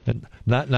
And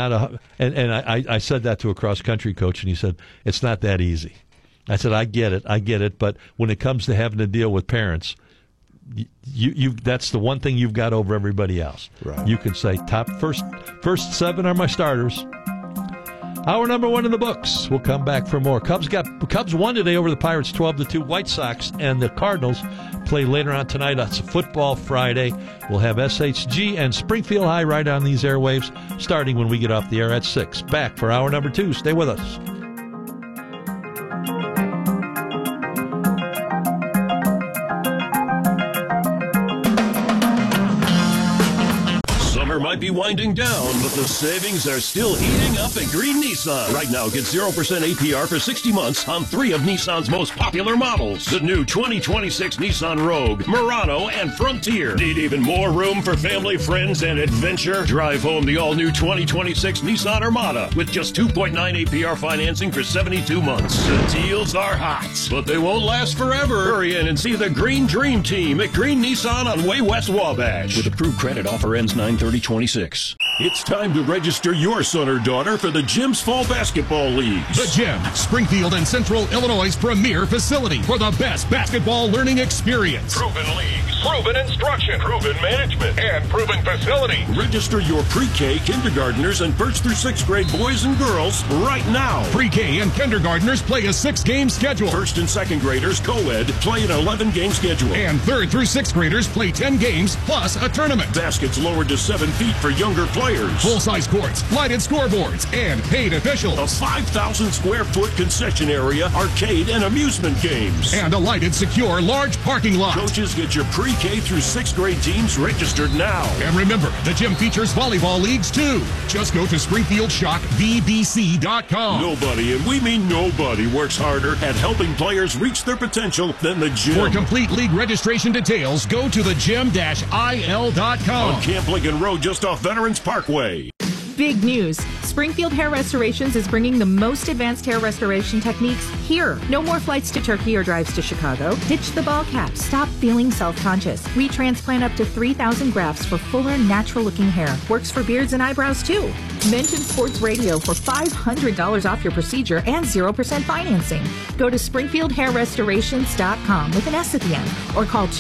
I said that to a cross-country coach, and he said, it's not that easy. I said, I get it, but when it comes to having to deal with parents, you that's the one thing you've got over everybody else. Right. You can say, first 7 are my starters. Hour number 1 in the books. We'll come back for more. Cubs won today over the Pirates 12-2. White Sox and the Cardinals play later on tonight. That's a Football Friday. We'll have SHG and Springfield High right on these airwaves starting when we get off the air at 6. Back for hour number 2. Stay with us. Might be winding down, but the savings are still heating up at Green Nissan. Right now, get 0% APR for 60 months on 3 of Nissan's most popular models. The new 2026 Nissan Rogue, Murano, and Frontier. Need even more room for family, friends, and adventure? Drive home the all-new 2026 Nissan Armada with just 2.9 APR financing for 72 months. The deals are hot, but they won't last forever. Hurry in and see the Green Dream Team at Green Nissan on Way West Wabash. With approved credit, offer ends 9/30/26. It's time to register your son or daughter for the Gym's Fall Basketball Leagues. The Gym, Springfield and Central Illinois' premier facility for the best basketball learning experience. Proven leagues, proven instruction, proven management, and proven facility. Register your pre-K, kindergartners, and 1st through 6th grade boys and girls right now. Pre-K and kindergartners play a 6-game schedule. 1st and 2nd graders, co-ed, play an 11-game schedule. And 3rd through 6th graders play 10 games plus a tournament. Baskets lowered to 7 feet for younger players. Full-size courts, lighted scoreboards, and paid officials. A 5,000 square foot concession area, arcade, and amusement games. And a lighted, secure, large parking lot. Coaches, get your pre-K through 6th grade teams registered now. And remember, the gym features volleyball leagues too. Just go to SpringfieldShockVBC.com. Nobody, and we mean nobody, works harder at helping players reach their potential than the gym. For complete league registration details, go to thegym-il.com. On Camp Lincoln Road, just off Veterans Parkway. Big news. Springfield Hair Restorations is bringing the most advanced hair restoration techniques here. No more flights to Turkey or drives to Chicago. Ditch the ball cap. Stop feeling self-conscious. We transplant up to 3,000 grafts for fuller, natural-looking hair. Works for beards and eyebrows, too. Mention Sports Radio for $500 off your procedure and 0% financing. Go to SpringfieldHairRestorations.com with an S at the end or call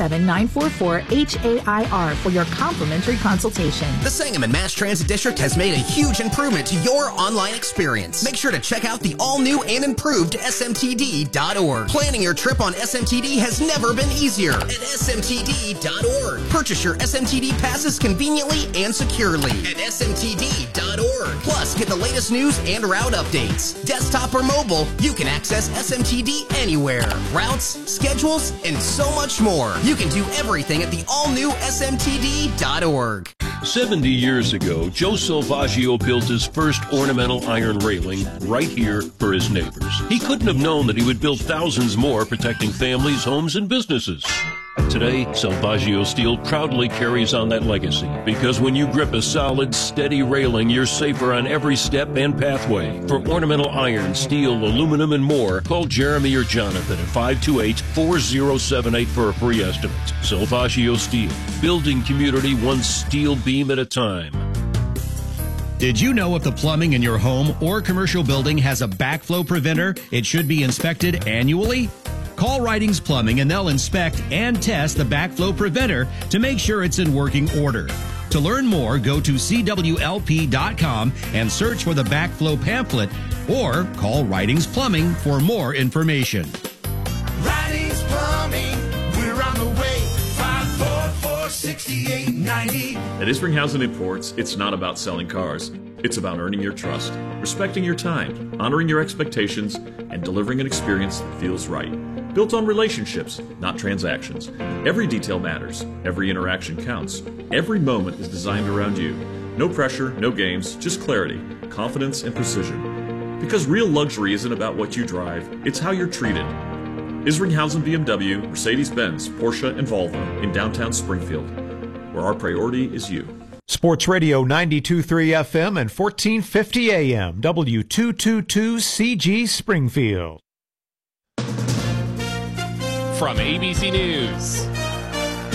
217-944-HAIR for your complimentary consultation. The Sangamon Mass Transit District has made a huge improvement to your online experience. Make sure to check out the all-new and improved SMTD.org. Planning your trip on SMTD has never been easier at SMTD.org. Purchase your SMTD passes conveniently and securely at SMTD.org. Plus, get the latest news and route updates. Desktop or mobile, you can access SMTD anywhere. Routes, schedules, and so much more. You can do everything at the all-new SMTD.org. 70 years ago, Joe Salvaggio built his first ornamental iron railing right here for his neighbors. He couldn't have known that he would build thousands more protecting families, homes, and businesses. Today, Salvaggio Steel proudly carries on that legacy because when you grip a solid, steady railing, you're safer on every step and pathway. For ornamental iron, steel, aluminum, and more, call Jeremy or Jonathan at 528-4078 for a free estimate. Salvaggio Steel, building community one steel beam at a time. Did you know if the plumbing in your home or commercial building has a backflow preventer, it should be inspected annually? Call Writings Plumbing and they'll inspect and test the backflow preventer to make sure it's in working order. To learn more, go to CWLP.com and search for the backflow pamphlet or call Writings Plumbing for more information. Writings Plumbing, we're on the way, 544-6890. At Isringhausen Imports, it's not about selling cars. It's about earning your trust, respecting your time, honoring your expectations, and delivering an experience that feels right. Built on relationships, not transactions. Every detail matters. Every interaction counts. Every moment is designed around you. No pressure, no games, just clarity, confidence, and precision. Because real luxury isn't about what you drive, it's how you're treated. Isringhausen BMW, Mercedes-Benz, Porsche, and Volvo in downtown Springfield, where our priority is you. Sports Radio 92.3 FM and 1450 AM, W222CG Springfield. From ABC News,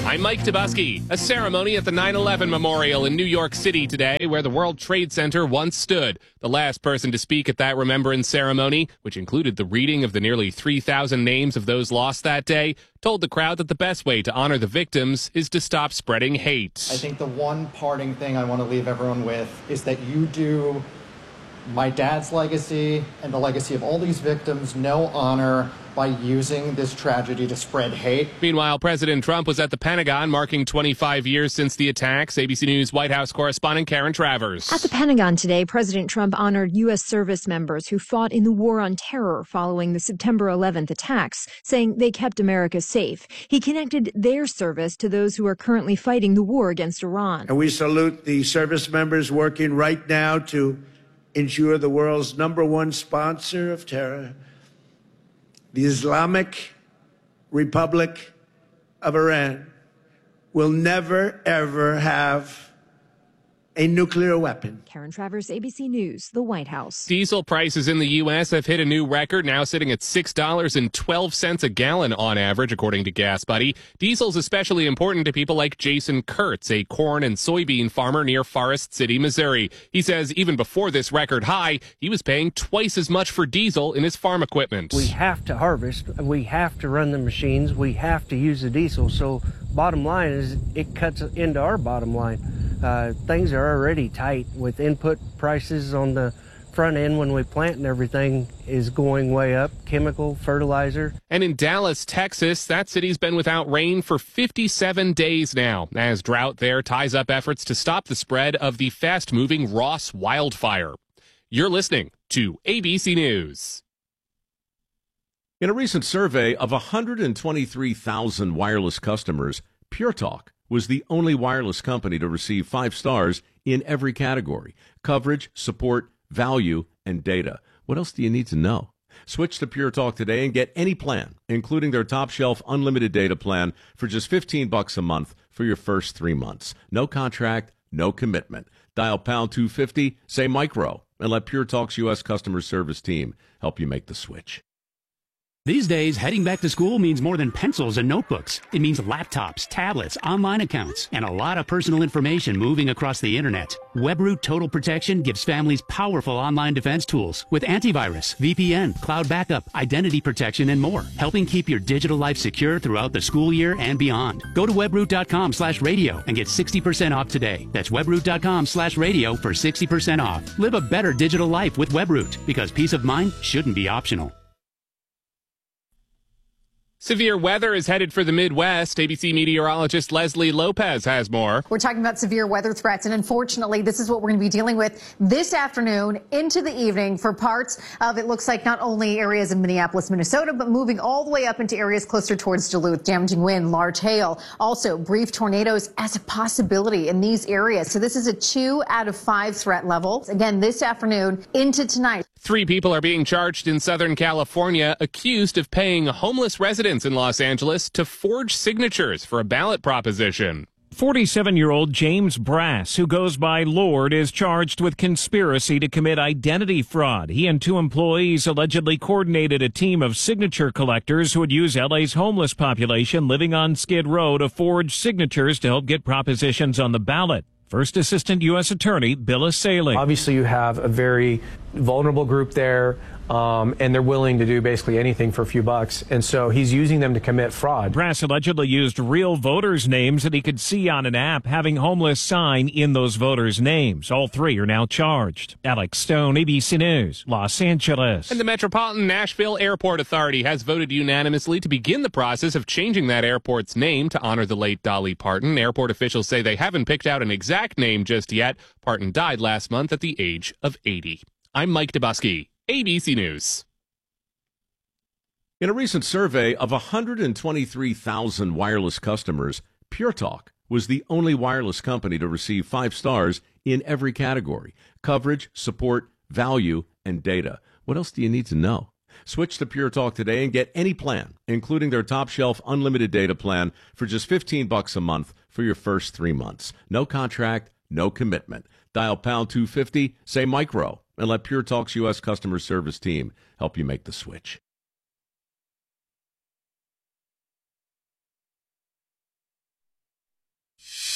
I'm Mike Tobuski. A ceremony at the 9/11 Memorial in New York City today, where the World Trade Center once stood. The last person to speak at that remembrance ceremony, which included the reading of the nearly 3,000 names of those lost that day, told the crowd that the best way to honor the victims is to stop spreading hate. I think the one parting thing I want to leave everyone with is that you do my dad's legacy and the legacy of all these victims no honor by using this tragedy to spread hate. Meanwhile, President Trump was at the Pentagon marking 25 years since the attacks. ABC News White House correspondent Karen Travers. At the Pentagon today, President Trump honored U.S. service members who fought in the war on terror following the September 11th attacks, saying they kept America safe. He connected their service to those who are currently fighting the war against Iran. And we salute the service members working right now to ensure the world's #1 sponsor of terror, the Islamic Republic of Iran, will never, ever have a nuclear weapon. Karen Travers, ABC News, the White House. Diesel prices in the U.S. have hit a new record, now sitting at $6.12 a gallon on average, according to Gas Buddy. Diesel's especially important to people like Jason Kurtz, a corn and soybean farmer near Forest City, Missouri. He says even before this record high, he was paying twice as much for diesel in his farm equipment. We have to harvest, we have to run the machines, we have to use the diesel. So bottom line is it cuts into our bottom line. Things are already tight with input prices on the front end when we plant, and everything is going way up, chemical, fertilizer. And in Dallas, Texas, that city's been without rain for 57 days now, as drought there ties up efforts to stop the spread of the fast-moving Ross wildfire. You're listening to ABC News. In a recent survey of 123,000 wireless customers, Pure Talk was the only wireless company to receive 5 stars in every category: coverage, support, value, and data. What else do you need to know? Switch to Pure Talk today and get any plan, including their top shelf unlimited data plan, for just $15 a month for your first 3 months. No contract, no commitment. Dial pound 250, say micro, and let Pure Talk's U.S. customer service team help you make the switch. These days, heading back to school means more than pencils and notebooks. It means laptops, tablets, online accounts, and a lot of personal information moving across the internet. WebRoot Total Protection gives families powerful online defense tools with antivirus, VPN, cloud backup, identity protection, and more, helping keep your digital life secure throughout the school year and beyond. Go to webroot.com/radio and get 60% off today. That's webroot.com/radio for 60% off. Live a better digital life with WebRoot, because peace of mind shouldn't be optional. Severe weather is headed for the Midwest. ABC meteorologist Leslie Lopez has more. We're talking about severe weather threats, and unfortunately, this is what we're going to be dealing with this afternoon into the evening for parts of, it looks like, not only areas of Minneapolis, Minnesota, but moving all the way up into areas closer towards Duluth. Damaging wind, large hail, also brief tornadoes as a possibility in these areas. So this is a 2 out of 5 threat level. Again, this afternoon into tonight. 3 people are being charged in Southern California, accused of paying homeless residents in Los Angeles to forge signatures for a ballot proposition. 47-year-old James Brass, who goes by Lord, is charged with conspiracy to commit identity fraud. He and 2 employees allegedly coordinated a team of signature collectors who would use LA's homeless population living on Skid Row to forge signatures to help get propositions on the ballot. First Assistant U.S. Attorney Bill Asaley. Obviously, you have a very vulnerable group there, and they're willing to do basically anything for a few bucks. And so he's using them to commit fraud. Brass allegedly used real voters' names that he could see on an app, having homeless sign in those voters' names. All 3 are now charged. Alex Stone, ABC News, Los Angeles. And the Metropolitan Nashville Airport Authority has voted unanimously to begin the process of changing that airport's name to honor the late Dolly Parton. Airport officials say they haven't picked out an exact name just yet. Parton died last month at the age of 80. I'm Mike Tobuski, ABC News. In a recent survey of 123,000 wireless customers, Pure Talk was the only wireless company to receive 5 stars in every category: coverage, support, value, and data. What else do you need to know? Switch to Pure Talk today and get any plan, including their top shelf unlimited data plan, for just $15 a month for your first 3 months. No contract, no commitment. Dial pound 250, say micro, and let Pure Talk's U.S. customer service team help you make the switch.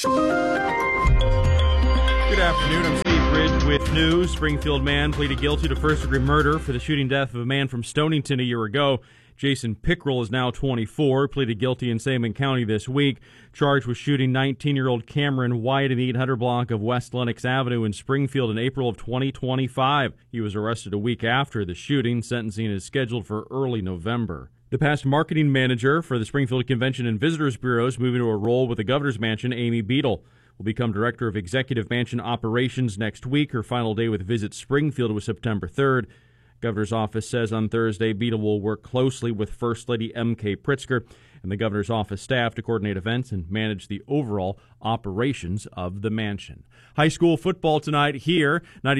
Good afternoon. I'm Steve Bridge with news. Springfield man pleaded guilty to first-degree murder for the shooting death of a man from Stonington a year ago. Jason Pickrell is now 24, pleaded guilty in Sangamon County this week, charged with shooting 19-year-old Cameron White in the 800 block of West Lenox Avenue in Springfield in April of 2025. He was arrested a week after the shooting. Sentencing is scheduled for early November. The past marketing manager for the Springfield Convention and Visitors Bureau is moving to a role with the Governor's Mansion. Amy Beadle will become Director of Executive Mansion Operations next week. Her final day with Visit Springfield was September 3rd. Governor's office says on Thursday Beadle will work closely with First Lady M.K. Pritzker and the governor's office staff to coordinate events and manage the overall operations of the mansion. High school football tonight here,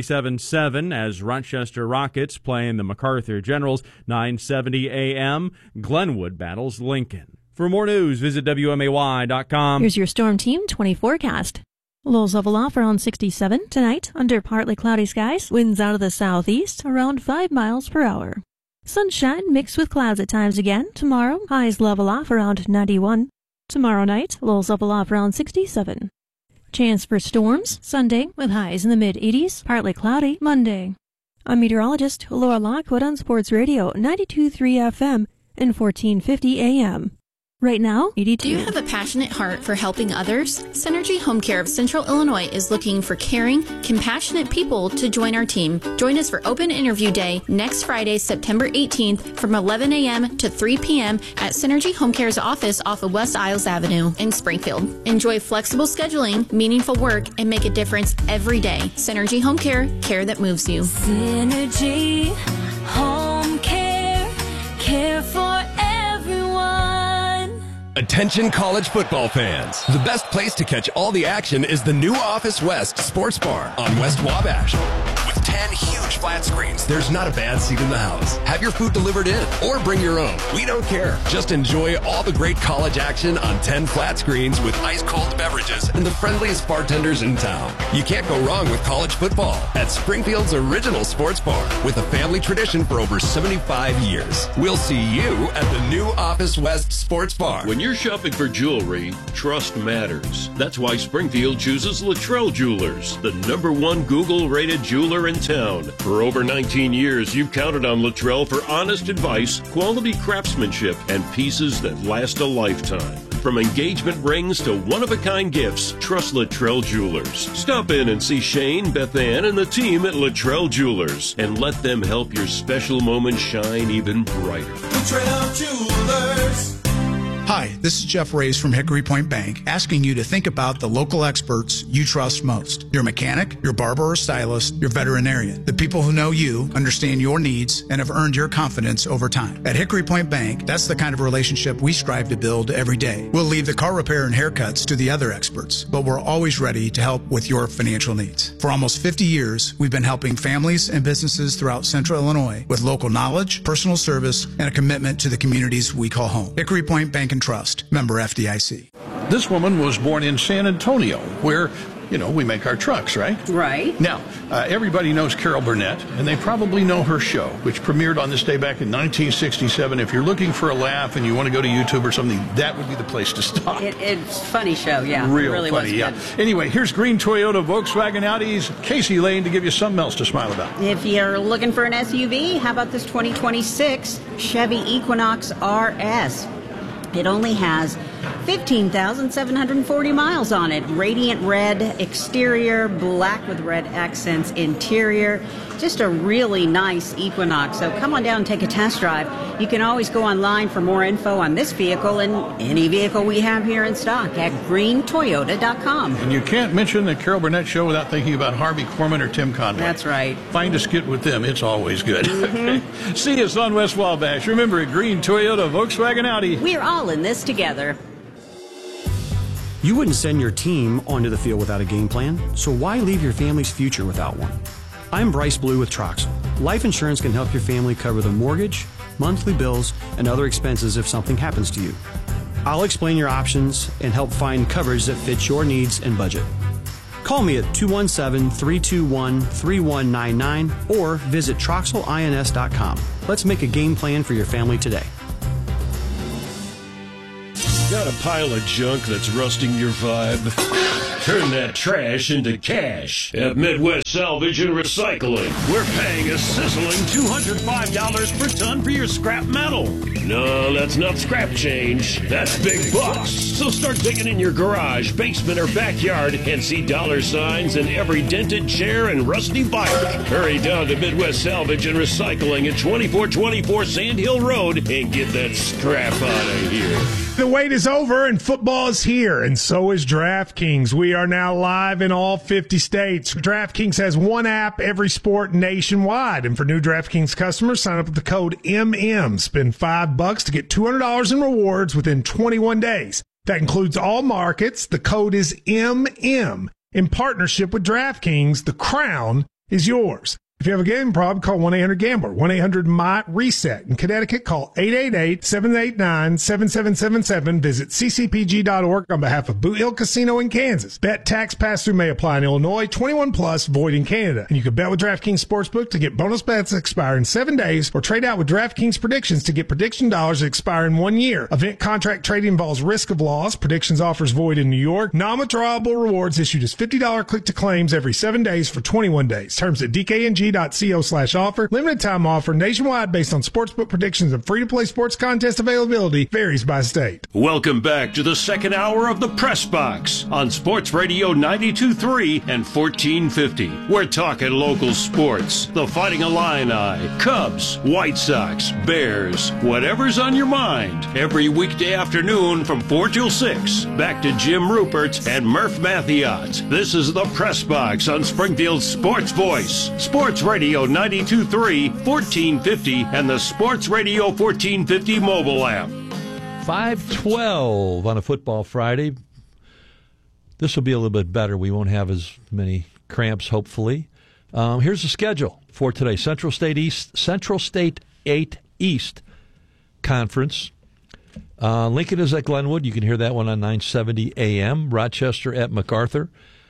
97-7 as Rochester Rockets playing the MacArthur Generals, 9:70 a.m. Glenwood battles Lincoln. For more news, visit WMAY.com. Here's your Storm Team 20 forecast. Lows level off around 67 tonight under partly cloudy skies. Winds out of the southeast around 5 miles per hour. Sunshine mixed with clouds at times again. Tomorrow, highs level off around 91. Tomorrow night, lows level off around 67. Chance for storms Sunday with highs in the mid-80s. Partly cloudy Monday. I'm meteorologist Laura Lockwood on Sports Radio 92.3 FM and 1450 AM. Right now, 82. Do you have a passionate heart for helping others? Synergy Home Care of Central Illinois is looking for caring, compassionate people to join our team. Join us for Open Interview Day next Friday, September 18th from 11 a.m. to 3 p.m. at Synergy Home Care's office off of West Isles Avenue in Springfield. Enjoy flexible scheduling, meaningful work, and make a difference every day. Synergy Home Care, care that moves you. Synergy Home Care, care for everyone. Attention college football fans. The best place to catch all the action is the new Office West Sports Bar on West Wabash. With 10 huge flat screens, there's not a bad seat in the house. Have your food delivered in or bring your own. We don't care. Just enjoy all the great college action on 10 flat screens with ice-cold beverages and the friendliest bartenders in town. You can't go wrong with college football at Springfield's original sports bar with a family tradition for over 75 years. We'll see you at the new Office West Sports Bar. When you're shopping for jewelry, trust matters. That's why Springfield chooses Luttrell Jewelers, the #1 Google-rated jeweler in town. For over 19 years, you've counted on Luttrell for honest advice, quality craftsmanship, and pieces that last a lifetime. From engagement rings to one-of-a-kind gifts, trust Luttrell Jewelers. Stop in and see Shane, Beth Ann, and the team at Luttrell Jewelers, and let them help your special moments shine even brighter. Luttrell Jewelers. Hi, this is Jeff Reyes from Hickory Point Bank, asking you to think about the local experts you trust most. Your mechanic, your barber or stylist, your veterinarian. The people who know you, understand your needs, and have earned your confidence over time. At Hickory Point Bank, that's the kind of relationship we strive to build every day. We'll leave the car repair and haircuts to the other experts, but we're always ready to help with your financial needs. For almost 50 years, we've been helping families and businesses throughout Central Illinois with local knowledge, personal service, and a commitment to the communities we call home. Hickory Point Bank and Trust, member FDIC. This woman was born in San Antonio, where, we make our trucks, right? Right. Now, everybody knows Carol Burnett, and they probably know her show, which premiered on this day back in 1967. If you're looking for a laugh and you want to go to YouTube or something, that would be the place to stop. It's a funny show, yeah. Real it really funny, was good. yeah. Anyway, here's green Toyota, Volkswagen Audis, Casey Lane to give you something else to smile about. If you're looking for an SUV, how about this 2026 Chevy Equinox RS? It only has 15,740 miles on it. Radiant red exterior, black with red accents interior. Just a really nice Equinox. So come on down and take a test drive. You can always go online for more info on this vehicle and any vehicle we have here in stock at greentoyota.com. And you can't mention the Carol Burnett show without thinking about Harvey Korman or Tim Conway. That's right. Find a skit with them. It's always good. Mm-hmm. See us on West Wabash. Remember, at Green Toyota, Volkswagen Audi. We're all in this together. You wouldn't send your team onto the field without a game plan, so why leave your family's future without one? I'm Bryce Blue with Troxel. Life insurance can help your family cover the mortgage, monthly bills, and other expenses if something happens to you. I'll explain your options and help find coverage that fits your needs and budget. Call me at 217-321-3199 or visit TroxelINS.com. Let's make a game plan for your family today. Got a pile of junk that's rusting your vibe? Turn that trash into cash at Midwest Salvage and Recycling. We're paying a sizzling $205 per ton for your scrap metal. No, that's not scrap change. That's big bucks. So start digging in your garage, basement, or backyard and see dollar signs in every dented chair and rusty bike. Hurry down to Midwest Salvage and Recycling at 2424 Sand Hill Road and get that scrap out of here. The wait is over and football is here, and so is DraftKings. We are now live in all 50 states. DraftKings has one app, every sport nationwide. And for new DraftKings customers, sign up with the code MM. Spend $5 to get $200 in rewards within 21 days. That includes all markets. The code is MM. In partnership with DraftKings, the crown is yours. If you have a gambling problem, call 1-800-GAMBLER, 1-800-MY-RESET. In Connecticut, call 888-789-7777. Visit ccpg.org on behalf of Boot Hill Casino in Kansas. Bet tax pass-through may apply in Illinois, 21 plus, void in Canada. And you can bet with DraftKings Sportsbook to get bonus bets that expire in 7 days, or trade out with DraftKings Predictions to get prediction dollars that expire in 1 year. Event contract trading involves risk of loss. Predictions offers void in New York. Non-withdrawable rewards issued as $50 click-to-claims every 7 days for 21 days. Terms at DKNG.co/offer. Limited time offer nationwide based on sportsbook predictions and free-to-play sports contest availability varies by state. Welcome back to the second hour of the Press Box on Sports Radio 92.3 and 1450. We're talking local sports, the Fighting Illini, Cubs, White Sox, Bears, whatever's on your mind. Every weekday afternoon from 4 till 6. Back to Jim Rupert and Murph Mathiot. This is the Press Box on Springfield's Sports Voice. Sports Radio 92.3, 1450, and the Sports Radio 1450 mobile app. 5:12 on a football Friday. This will be a little bit better. We won't have as many cramps, hopefully. Here's the schedule for today. Central State 8 East Conference. Lincoln is at Glenwood. You can hear that one on 970 AM. Rochester at MacArthur,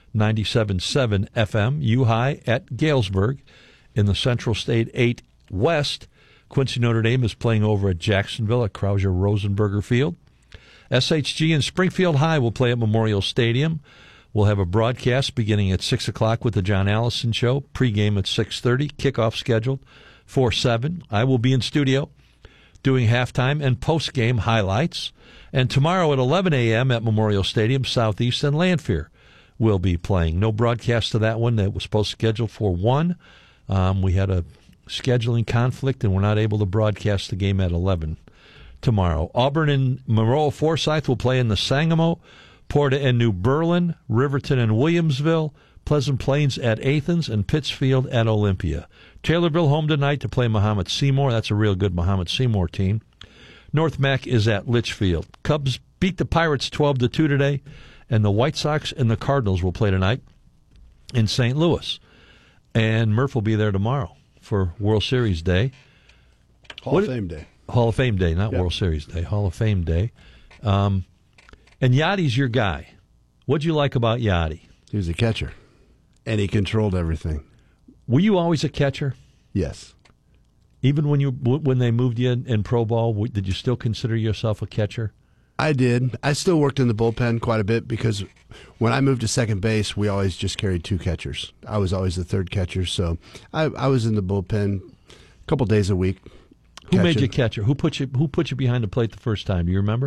97.7 FM. U-High at Galesburg. In the Central State 8 West, Quincy Notre Dame is playing over at Jacksonville at Krauser-Rosenberger Field. SHG and Springfield High will play at Memorial Stadium. We'll have a broadcast beginning at 6 o'clock with the John Allison Show. Pregame at 6:30. Kickoff scheduled for 7. I will be in studio doing halftime and postgame highlights. And tomorrow at 11 a.m. at Memorial Stadium, Southeast and Lanphier will be playing. No broadcast to that one. That was supposed to schedule for 1. We had a scheduling conflict, and we're not able to broadcast the game at 11 tomorrow. Auburn and Monroe-Forsyth will play in the Sangamo, Porta and New Berlin, Riverton and Williamsville, Pleasant Plains at Athens, and Pittsfield at Olympia. Taylorville home tonight to play Mahomet Seymour. That's a real good Mahomet Seymour team. North Mac is at Litchfield. Cubs beat the Pirates 12-2 today, and the White Sox and the Cardinals will play tonight in St. Louis. And Murph will be there tomorrow for World Series Day. Hall of Fame Day. Hall of Fame Day, not World Series Day. Hall of Fame Day. And Yachty's your guy. What'd you like about Yachty? He was a catcher, and he controlled everything. Were you always a catcher? Yes. Even when they moved you in pro ball, did you still consider yourself a catcher? I did. I still worked in the bullpen quite a bit because when I moved to second base, we always just carried 2 catchers. I was always the third catcher, so I was in the bullpen a couple days a week. Who made you catcher? Who put you behind the plate the first time? Do you remember?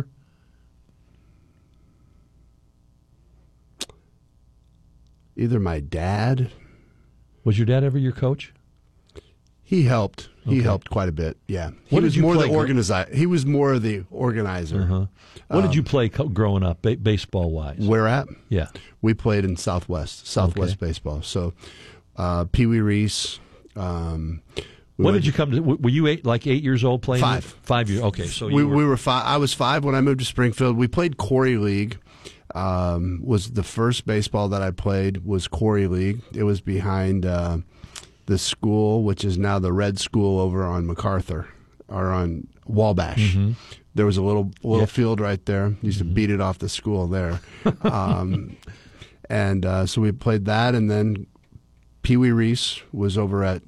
Either my dad. Was your dad ever your coach? He helped. He helped quite a bit. Yeah. He was more the organizer. He was more the organizer. Uh-huh. What did you play growing up, baseball wise? Where at? Yeah, we played in Southwest baseball. So, Pee Wee Reese. When did you come to? Were you 8 years old playing? 5. 5 years. Okay, so we were 5. I was 5 when I moved to Springfield. We played Corey League. Was the first baseball that I played was Corey League. It was behind the school, which is now the Red School over on MacArthur, or on Wabash. Mm-hmm. There was a little field right there. Used to beat it off the school there. So we played that, and then Pee Wee Reese was over at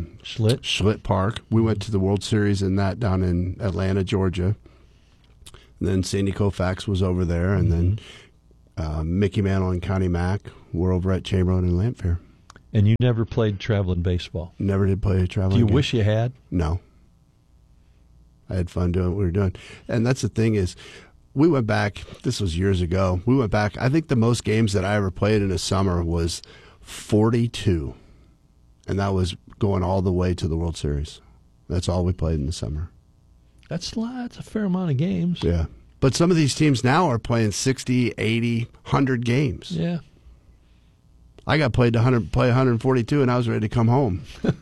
Schlitt Park. We went to the World Series in that down in Atlanta, Georgia. And then Sandy Koufax was over there, and then Mickey Mantle and Connie Mack were over at Chamberlain and Lamphere. And you never played traveling baseball? Never did play traveling. Do you game. wish you had? No. I had fun doing what we were doing. And that's the thing is, we went back, this was years ago, we went back, I think the most games that I ever played in a summer was 42. And that was going all the way to the World Series. That's all we played in the summer. That's a lot. That's a fair amount of games. Yeah. But some of these teams now are playing 60, 80, 100 games. Yeah. I got play 142, and I was ready to come home.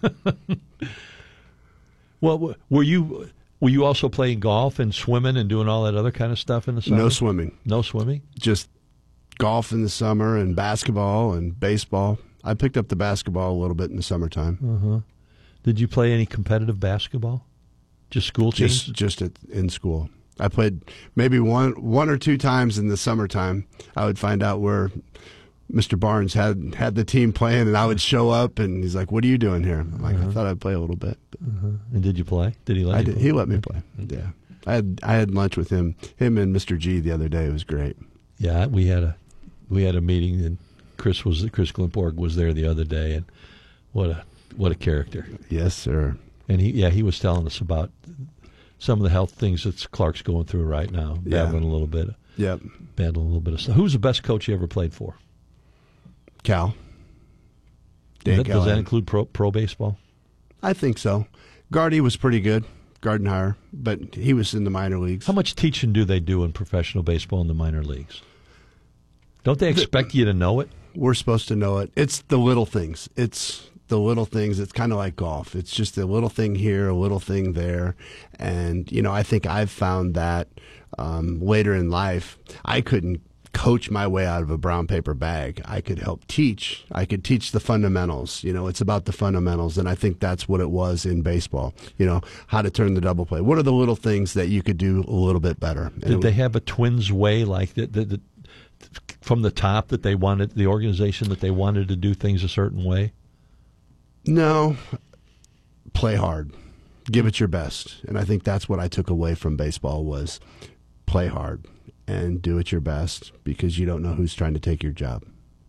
Well, were you also playing golf and swimming and doing all that other kind of stuff in the summer? No swimming. No swimming? Just golf in the summer and basketball and baseball. I picked up the basketball a little bit in the summertime. Uh-huh. Did you play any competitive basketball? Just school teams? Just in school. I played maybe one or two times in the summertime. I would find out where Mr. Barnes had the team playing, and I would show up, and he's like, "What are you doing here?" I'm like, "I thought I'd play a little bit." And did you play? Did he let you play? He let me play. Yeah, I had lunch with him and Mr. G the other day. It was great. Yeah, we had a meeting, and Chris Glimporg was there the other day, and what a character. Yes, sir. And he was telling us about some of the health things that Clark's going through right now, battling a little bit. Yep. Battling a little bit of stuff. Who's the best coach you ever played for? Cal. Does that include pro baseball? I think so. Gardy was pretty good, Gardenhire, but he was in the minor leagues. How much teaching do they do in professional baseball in the minor leagues? Don't they expect you to know it? We're supposed to know it. It's the little things. It's the little things. It's kind of like golf. It's just a little thing here, a little thing there. And, I think I've found that later in life, I couldn't coach my way out of a brown paper bag. I could help teach. I could teach the fundamentals. It's about the fundamentals, and I think that's what it was in baseball. How to turn the double play. What are the little things that you could do a little bit better? Did they have a Twins way, like that from the top, that they wanted, the organization that they wanted to do things a certain way? No. Play hard. Give it your best. And I think that's what I took away from baseball was play hard. And do it your best because you don't know who's trying to take your job.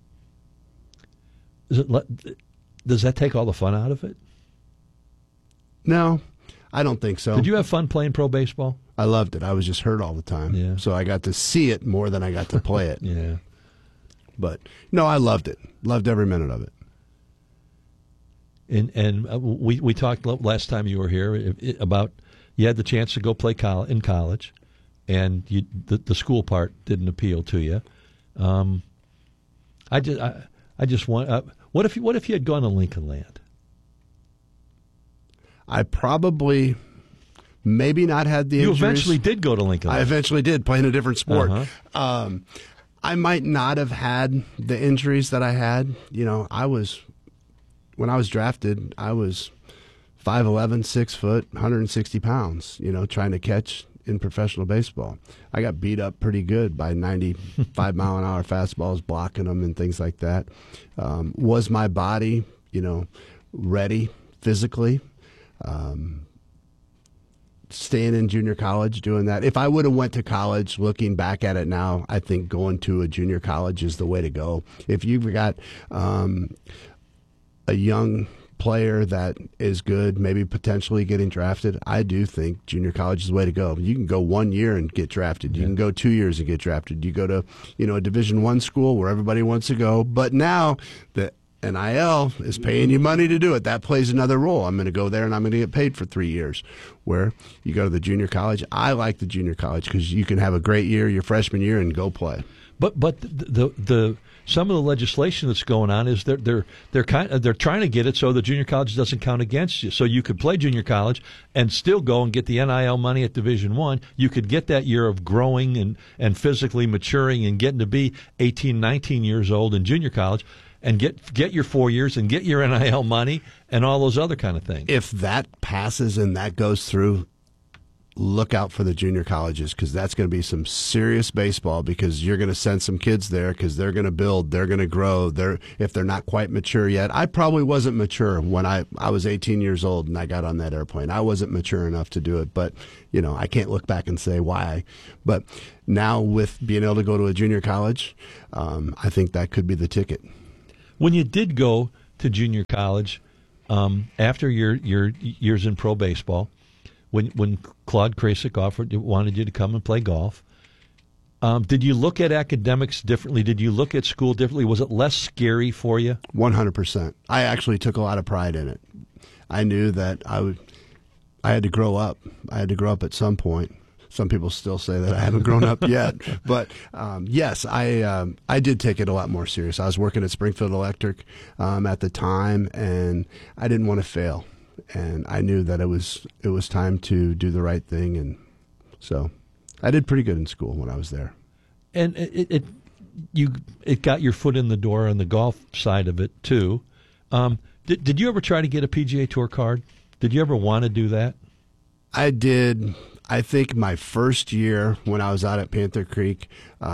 Does that take all the fun out of it? No, I don't think so. Did you have fun playing pro baseball? I loved it. I was just hurt all the time. Yeah. So I got to see it more than I got to play it. Yeah. But, no, I loved it. Loved every minute of it. And we talked last time you were here about you had the chance to go play in college. And the school part didn't appeal to you. I just want. What if you had gone to Lincoln Land? I probably maybe not had the injuries. You eventually did go to Lincoln Land. I eventually did, play in a different sport. I might not have had the injuries that I had. When I was drafted, I was 5'11", 6 foot, 160 pounds. Trying to catch in professional baseball. I got beat up pretty good by 95-mile-an-hour fastballs, blocking them and things like that. Was my body, ready physically? Staying in junior college, doing that. If I would have went to college, looking back at it now, I think going to a junior college is the way to go. If you've got a young player that is good, maybe potentially getting drafted, I do think junior college is the way to go. You can go 1 year and get drafted. You can go 2 years and get drafted. You go to, a Division I school where everybody wants to go. But now the NIL is paying you money to do it. That plays another role. I'm going to go there and I'm going to get paid for 3 years. Where you go to the junior college, I like the junior college because you can have a great year your freshman year and go play. But the some of the legislation that's going on is they're trying to get it so the junior college doesn't count against you. So you could play junior college and still go and get the NIL money at Division I. You could get that year of growing and physically maturing and getting to be 18, 19 years old in junior college and get your 4 years and get your NIL money and all those other kind of things. If that passes and that goes through, look out for the junior colleges, because that's going to be some serious baseball, because you're going to send some kids there because they're going to build, they're going to grow. If they're not quite mature yet. I probably wasn't mature when I was 18 years old and I got on that airplane. I wasn't mature enough to do it, but I can't look back and say why. But now with being able to go to a junior college, I think that could be the ticket. When you did go to junior college, after your years in pro baseball, when Claude Krasik wanted you to come and play golf, did you look at academics differently? Did you look at school differently? Was it less scary for you? 100%. I actually took a lot of pride in it. I knew that I had to grow up. I had to grow up at some point. Some people still say that I haven't grown up yet. But, yes, I did take it a lot more serious. I was working at Springfield Electric at the time, and I didn't want to fail. And I knew that it was time to do the right thing, and so I did pretty good in school when I was there. And it got your foot in the door on the golf side of it too. Did you ever try to get a PGA Tour card? Did you ever want to do that? I did. I think my first year when I was out at Panther Creek,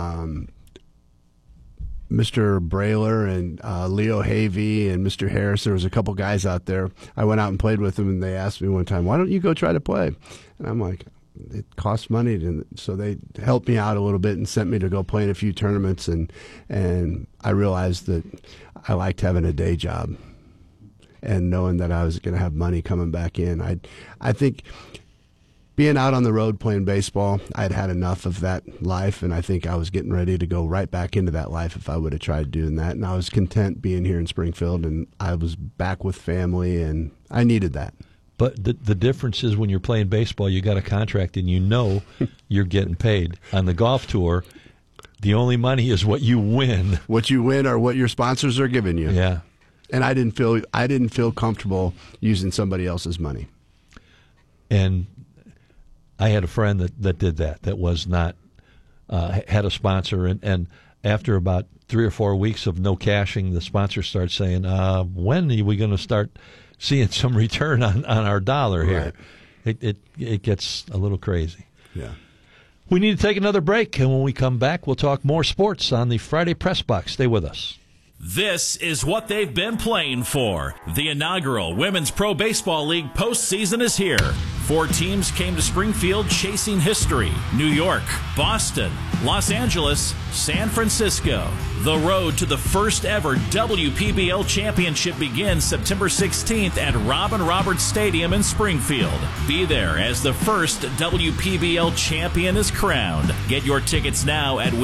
Mr. Brailer and Leo Havey and Mr. Harris, there was a couple guys out there. I went out and played with them, and they asked me one time, why don't you go try to play? And I'm like, it costs money. So they helped me out a little bit and sent me to go play in a few tournaments, and I realized that I liked having a day job and knowing that I was going to have money coming back in. I think being out on the road playing baseball, I'd had enough of that life, and I think I was getting ready to go right back into that life if I would have tried doing that. And I was content being here in Springfield, and I was back with family, and I needed that. But the difference is when you're playing baseball, you got a contract and you're getting paid. On the golf tour, the only money is what you win. What you win or what your sponsors are giving you. Yeah. And I didn't feel comfortable using somebody else's money. And I had a friend that did that was not had a sponsor, and after about 3 or 4 weeks of no cashing, the sponsor starts saying, when are we going to start seeing some return on our dollar here? Right. It gets a little crazy. Yeah. We need to take another break, and when we come back, we'll talk more sports on the Friday Press Box. Stay with us. This is what they've been playing for. The inaugural Women's Pro Baseball League postseason is here. 4 teams came to Springfield chasing history. New York, Boston, Los Angeles, San Francisco. The road to the first ever WPBL championship begins September 16th at Robin Roberts Stadium in Springfield. Be there as the first WPBL champion is crowned. Get your tickets now at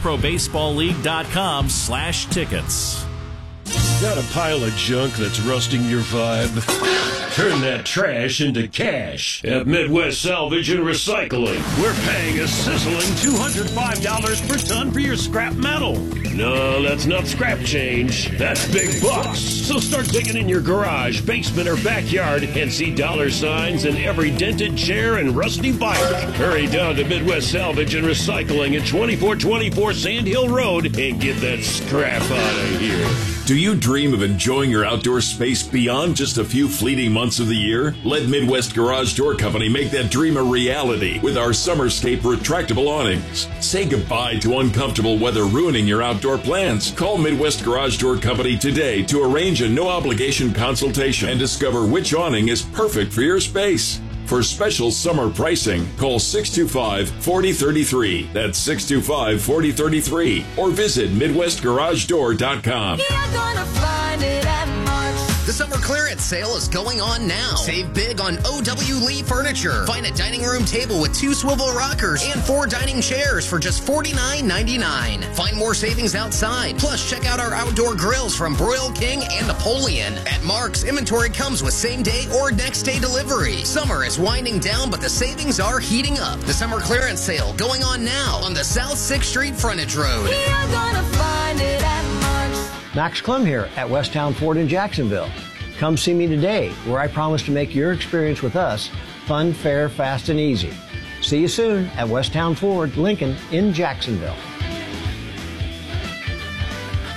womensprobaseballleague.com/tickets. Got a pile of junk that's rusting your vibe? Turn that trash into cash at Midwest Salvage and Recycling. We're paying a sizzling $205 per ton for your scrap metal. No, that's not scrap change. That's big bucks. So start digging in your garage, basement, or backyard and see dollar signs in every dented chair and rusty bike. Hurry down to Midwest Salvage and Recycling at 2424 Sand Hill Road and get that scrap out of here. Do you dream of enjoying your outdoor space beyond just a few fleeting months of the year? Let Midwest Garage Door Company make that dream a reality with our Summerscape retractable awnings. Say goodbye to uncomfortable weather ruining your outdoor plans. Call Midwest Garage Door Company today to arrange a no-obligation consultation and discover which awning is perfect for your space. For special summer pricing, call 625-4033. That's 625-4033. Or visit MidwestGarageDoor.com. You're gonna find it at Mark's. The summer clearance sale is going on now. Save big on O.W. Lee Furniture. Find a dining room table with 2 swivel rockers and 4 dining chairs for just $49.99. Find more savings outside. Plus, check out our outdoor grills from Broil King and Napoleon. At Mark's, inventory comes with same-day or next-day delivery. Summer is winding down, but the savings are heating up. The summer clearance sale going on now on the South 6th Street Frontage Road. You're gonna find it at Mark's. Max Klum here at Westtown Ford in Jacksonville. Come see me today, where I promise to make your experience with us fun, fair, fast, and easy. See you soon at Westtown Ford, Lincoln in Jacksonville.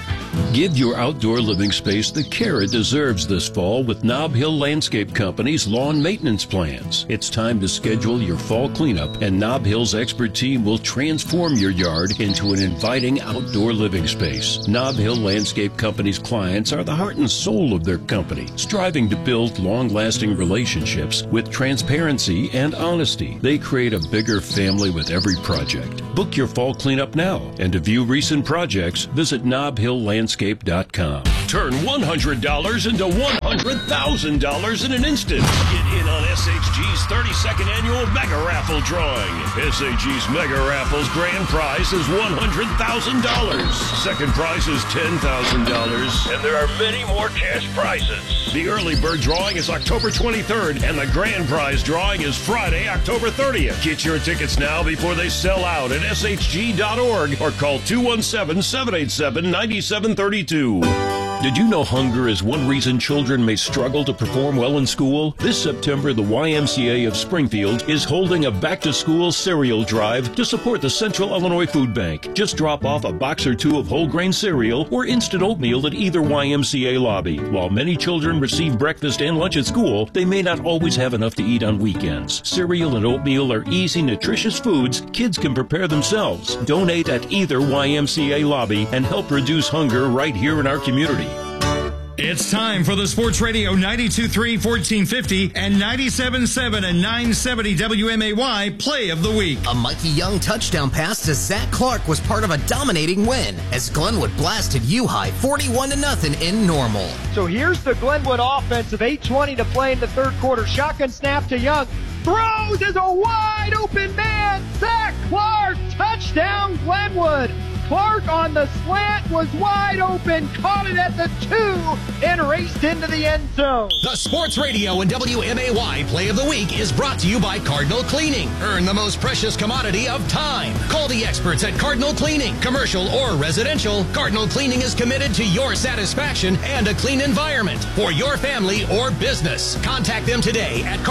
Give your outdoor living space the care it deserves this fall with Nob Hill Landscape Company's lawn maintenance plans. It's time to schedule your fall cleanup, and Nob Hill's expert team will transform your yard into an inviting outdoor living space. Nob Hill Landscape Company's clients are the heart and soul of their company, striving to build long-lasting relationships with transparency and honesty. They create a bigger family with every project. Book your fall cleanup now, and to view recent projects, visit NobHillLandscape.com. Turn $100 into $100,000 in an instant. Get in on SHG's 32nd annual Mega Raffle drawing. SHG's Mega Raffle's grand prize is $100,000. Second prize is $10,000. And there are many more cash prizes. The early bird drawing is October 23rd, and the grand prize drawing is Friday, October 30th. Get your tickets now before they sell out at shg.org or call 217-787-9732. Did you know hunger is one reason children may struggle to perform well in school? This September, the YMCA of Springfield is holding a back-to-school cereal drive to support the Central Illinois Food Bank. Just drop off a box or two of whole grain cereal or instant oatmeal at either YMCA lobby. While many children receive breakfast and lunch at school, they may not always have enough to eat on weekends. Cereal and oatmeal are easy, nutritious foods kids can prepare themselves. Donate at either YMCA lobby and help reduce hunger right here in our community. It's time for the Sports Radio 92.3 1450 and 97.7 and 970 WMAY Play of the Week. A Mikey Young touchdown pass to Zach Clark was part of a dominating win as Glenwood blasted U-High 41-0 in Normal. So here's the Glenwood offense with 8:20 to play in the third quarter. Shotgun snap to Young. Throws as a wide open man. Zach Clark, touchdown Glenwood. Clark on the slant was wide open, caught it at the 2, and raced into the end zone. The Sports Radio and WMAY Play of the Week is brought to you by Cardinal Cleaning. Earn the most precious commodity of time. Call the experts at Cardinal Cleaning. Commercial or residential, Cardinal Cleaning is committed to your satisfaction and a clean environment for your family or business. Contact them today at